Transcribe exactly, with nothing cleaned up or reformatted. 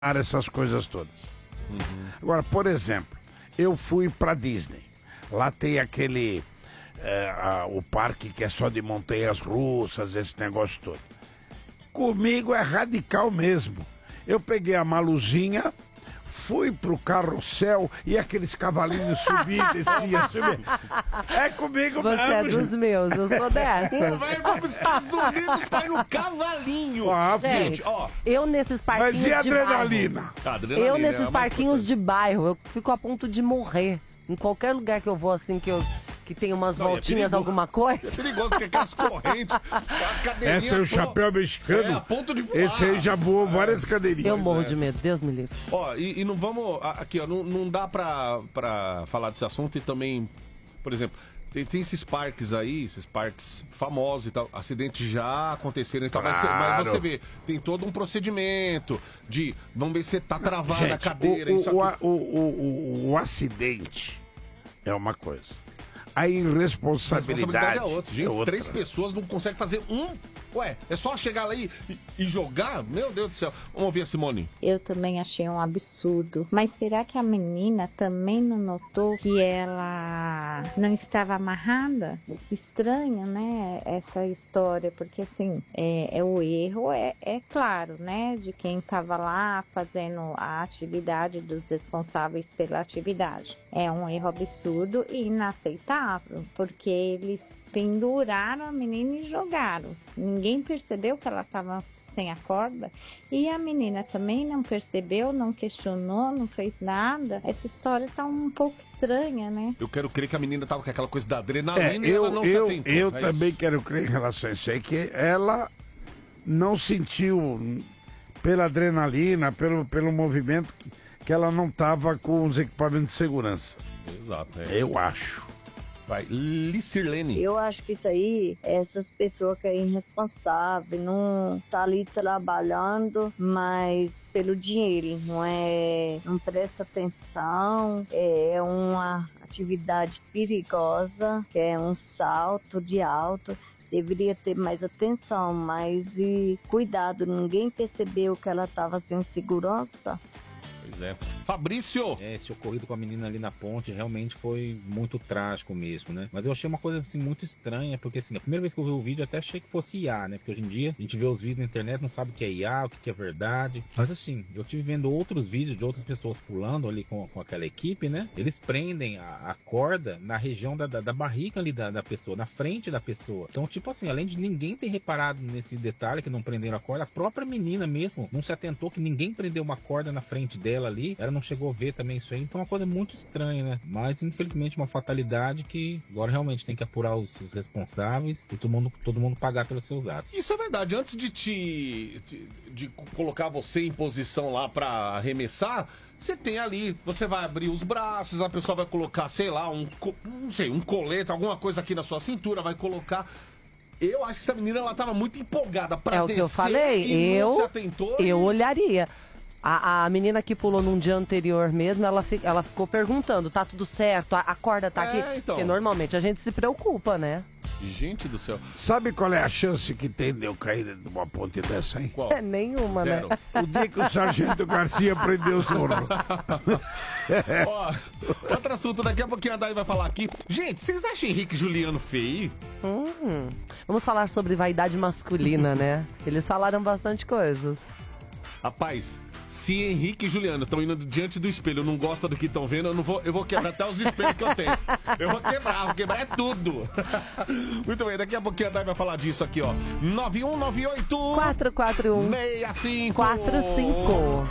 essas coisas todas. Uhum. Agora, por exemplo, eu fui pra Disney. Lá tem aquele... É, a, o parque que é só de montanhas russas, esse negócio todo. Comigo é radical mesmo. Eu peguei a Maluzinha, fui pro carrossel e aqueles cavalinhos subiam e desciam, subiam. É comigo Você mesmo. é dos gente. meus, eu sou dessa. Vai para os Estados Unidos para ir no cavalinho. Ah, Gente, ó. eu nesses parquinhos Mas e a de adrenalina? bairro, A adrenalina eu é nesses a mais parquinhos de bairro, eu fico a ponto de morrer. Em qualquer lugar que eu vou, assim, que, eu, que tem umas Não, e é voltinhas, perigoso. alguma coisa. É perigoso porque aquelas correntes, a cadeirinha... Essa é o pô, chapéu mexicano. É, a ponto de voar. Esse aí já voou várias cadeirinhas. Eu morro é. de medo, Deus me livre. Ó, e, e não vamos... a- Aqui, ó, não, não dá pra, pra falar desse assunto e também, por exemplo, tem, tem esses parques aí, esses parques famosos e tal, acidentes já aconteceram e tal, mas, você- mas Claro. você vê, tem todo um procedimento de, vamos ver se tá travada a Gente, cadeira, o, isso o, aqui. o, o, o, o acidente é uma coisa. A irresponsabilidade, Responsabilidade é outra. Gente, é outra. três pessoas não conseguem fazer um. Ué, é só chegar lá e, e jogar? Meu Deus do céu. Vamos ouvir a Simone. Eu também achei um absurdo. Mas será que a menina também não notou que ela não estava amarrada? Estranho, né? Essa história, porque assim, é, é o erro é, é claro, né? De quem estava lá fazendo a atividade, dos responsáveis pela atividade. É um erro absurdo e inaceitável, porque eles penduraram a menina e jogaram. Ninguém percebeu que ela estava sem a corda e a menina também não percebeu, não questionou, não fez nada. Essa história tá um pouco estranha, né? Eu quero crer que a menina tava com aquela coisa da É, adrenalina e eu, ela não eu, se atentou. eu É também isso. quero crer em relação a isso aí, que ela não sentiu pela adrenalina, pelo, pelo movimento, que ela não estava com os equipamentos de segurança. Exato. É. Eu acho. Vai, Licirlene. Eu acho que isso aí, essas pessoas que é irresponsável, não tá ali trabalhando, mas pelo dinheiro, não é, não presta atenção, é uma atividade perigosa, que é um salto de alto. Deveria ter mais atenção, mais e cuidado, ninguém percebeu que ela estava sem segurança. Pois é. Fabrício. É, esse ocorrido com a menina ali na ponte realmente foi muito trágico mesmo, né? Mas eu achei uma coisa assim muito estranha, porque assim, a primeira vez que eu vi o vídeo eu até achei que fosse I A, né? Porque hoje em dia a gente vê os vídeos na internet, não sabe o que é I A, o que é verdade. Mas assim, eu tive vendo outros vídeos de outras pessoas pulando ali com, com aquela equipe, né? Eles prendem a, a corda na região da, da, da barriga ali da, da pessoa, na frente da pessoa. Então, tipo assim, além de ninguém ter reparado nesse detalhe que não prenderam a corda, a própria menina mesmo não se atentou que ninguém prendeu uma corda na frente dela ali, ela não chegou a ver também isso aí, então é uma coisa muito estranha, né? Mas infelizmente uma fatalidade que agora realmente tem que apurar os, os responsáveis e todo mundo, todo mundo pagar pelos seus atos. Isso é verdade. Antes de te. de, de colocar você em posição lá pra arremessar, você tem ali, você vai abrir os braços, a pessoa vai colocar, sei lá, um. co- não sei, um colete, alguma coisa aqui na sua cintura, vai colocar. Eu acho que essa menina ela tava muito empolgada pra É o que eu descer falei, e não eu- se atentou. Eu e- olharia. A, a menina que pulou num dia anterior mesmo, ela, fi- ela ficou perguntando, tá tudo certo? A, a corda tá É, aqui? então. Porque normalmente a gente se preocupa, né? Gente do céu. Sabe qual é a chance que tem de eu cair de uma ponte dessa, hein? Qual? É nenhuma, Zero. né? O dia que o Sargento Garcia prendeu o sorro. Ó, outro assunto, daqui a pouquinho a Dai vai falar aqui. Gente, vocês acham Henrique e Juliano feio? Hum, vamos falar sobre vaidade masculina, né? Eles falaram bastante coisas. Rapaz, se Henrique e Juliano estão indo diante do espelho, não gosta do que estão vendo, eu não vou, eu vou quebrar até os espelhos que eu tenho. Eu vou quebrar, vou quebrar é tudo. Muito bem, daqui a pouquinho a Dai vai falar disso aqui, ó. nove um nove oito quatro quatro um seis cinco quatro cinco